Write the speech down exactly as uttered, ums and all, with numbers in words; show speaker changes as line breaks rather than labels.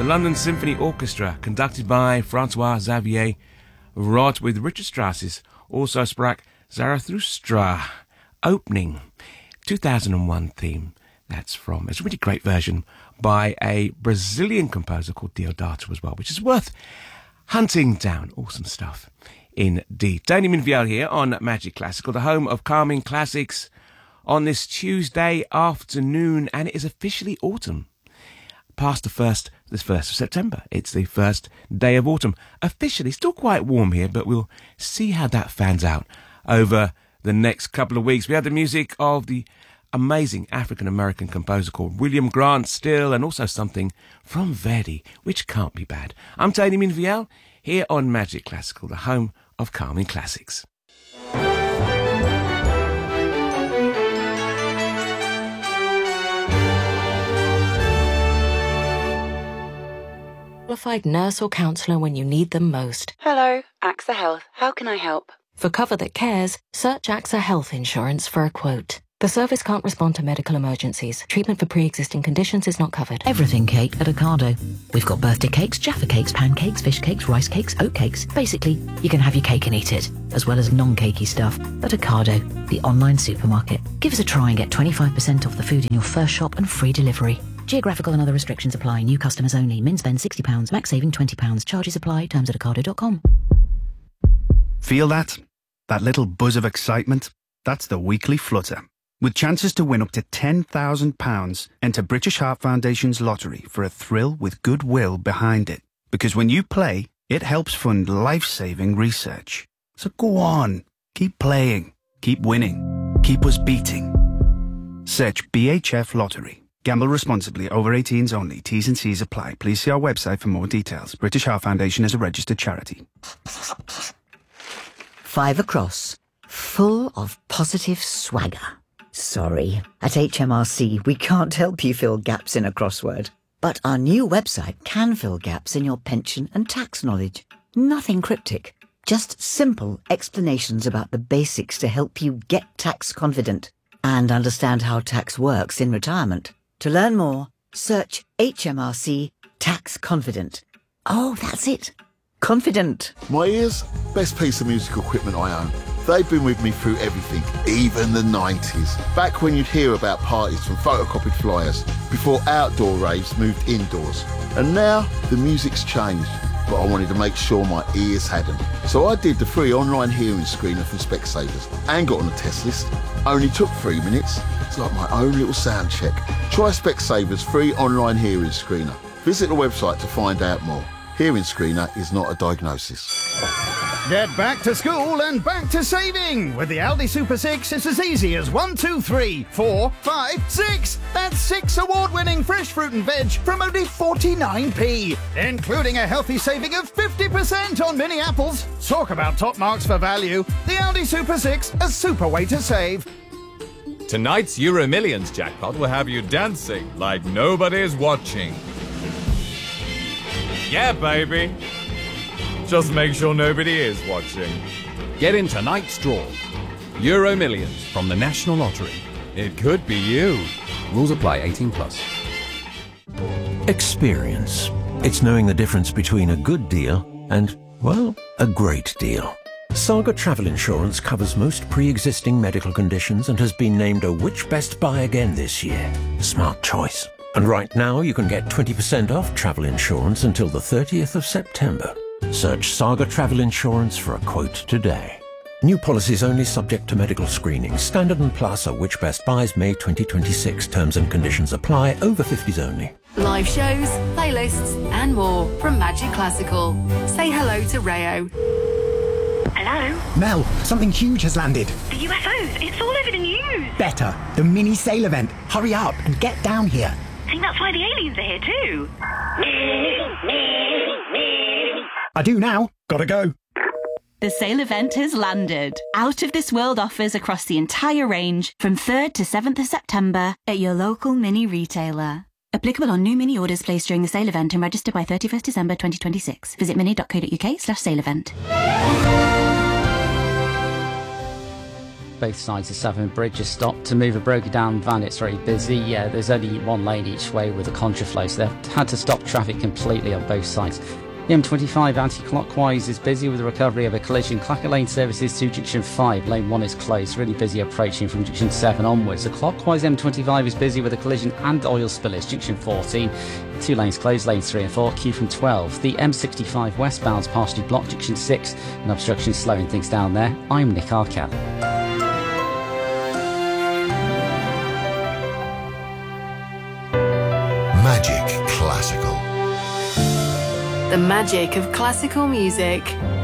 London Symphony Orchestra, conducted by Francois Xavier Rod, with Richard Strauss's Also Sprach Zarathustra opening two thousand one theme. That's from, it's a really great version by a Brazilian composer called Deodato as well, which is worth hunting down. Awesome stuff indeed. Tony Minviel here on Magic Classical, the home of calming classics, on this Tuesday afternoon, and it is officially autumn. Past the first, this first of September. It's the first day of autumn. Officially, still quite warm here, but we'll see how that fans out over the next couple of weeks. We had the music of the amazing African-American composer called William Grant Still, and also something from Verdi, which can't be bad. I'm Tony Minviel, here on Magic Classical, the home of calming classics.
Qualified nurse or counsellor when you need them most.
Hello, AXA Health. How can I help?
For cover that cares, search AXA Health Insurance for a quote. The service can't respond to medical emergencies. Treatment for pre-existing conditions is not covered.
Everything cake at Ocado. We've got birthday cakes, Jaffa cakes, pancakes, fish cakes, rice cakes, oat cakes. Basically, you can have your cake and eat it, as well as non-cakey stuff at Ocado, the online supermarket. Give us a try and get twenty-five percent off the food in your first shop and free delivery. Geographical and other restrictions apply. New customers only. Min spend sixty pounds, max saving twenty pounds. Charges apply. Terms at ocado dot com.
Feel that? That little buzz of excitement? That's the weekly flutter. With chances to win up to ten thousand pounds, enter British Heart Foundation's lottery for a thrill with goodwill behind it. Because when you play, it helps fund life-saving research. So go on. Keep playing. Keep winning. Keep us beating. Search B H F Lottery. Gamble responsibly. Over eighteens only. T's and C's apply. Please see our website for more details. British Heart Foundation is a registered charity.
Five across. Full of positive swagger. Sorry, at H M R C we can't help you fill gaps in a crossword. But our new website can fill gaps in your pension and tax knowledge. Nothing cryptic. Just simple explanations about the basics to help you get tax confident and understand how tax works in retirement. To learn more, search H M R C Tax Confident. Oh, that's it. Confident.
My ears, best piece of musical equipment I own. They've been with me through everything, even the nineties. Back when you'd hear about parties from photocopied flyers, before outdoor raves moved indoors. And now, the music's changed, but I wanted to make sure my ears hadn't. So I did the free online hearing screener from Specsavers and got on the test list. Only took three minutes. It's like my own little sound check. Try Specsavers free online hearing screener. Visit the website to find out more. Hearing screener is not a diagnosis.
Get back to school and back to saving. With the Aldi Super six, it's as easy as one, two, three, four, five, six. That's six award-winning fresh fruit and veg from only forty-nine p, including a healthy saving of fifty percent on mini apples. Talk about top marks for value. The Aldi Super six, a super way to save.
Tonight's Euro Millions jackpot will have you dancing like nobody's watching. Yeah, baby. Just make sure nobody is watching. Get in tonight's draw. Euro Millions from the National Lottery. It could be you. Rules apply. eighteen plus.
Experience. It's knowing the difference between a good deal and, well, a great deal. Saga Travel Insurance covers most pre-existing medical conditions and has been named a Which Best Buy again this year. Smart choice. And right now you can get twenty percent off travel insurance until the thirtieth of September. Search Saga Travel Insurance for a quote today. New policies only subject to medical screening. Standard and Plus are Which Best Buys May twenty twenty-six. Terms and conditions apply. Over fifties only.
Live shows, playlists and more from Magic Classical. Say hello to Rayo.
Hello?
Mel, something huge has landed.
The U F Os, it's all over the news.
Better, the mini sail event. Hurry up and get down here.
I think that's why the aliens are here too.
I do now. Gotta go.
The sale event has landed. Out of this world offers across the entire range from third to seventh of September at your local mini retailer. Applicable on new mini orders placed during the sale event and registered by thirty-first December twenty twenty-six. Visit mini dot co dot uk slash sale event.
both sides of Severn Bridge has stopped. To move a broken down van, it's very busy. Yeah, there's only one lane each way with a contraflow, so they've had to stop traffic completely on both sides. The M twenty-five anti-clockwise is busy with the recovery of a collision. Clacker Lane services to Junction five. Lane one is closed. Really busy approaching from Junction seven onwards. The clockwise M twenty-five is busy with a collision and oil spillage. Junction fourteen. Two lanes closed. Lanes three and four. Queue from twelve. The M sixty-five westbound's partially blocked. Junction six. An obstruction slowing things down there. I'm Nick Arkell.
Magic Classical.
The magic of classical music.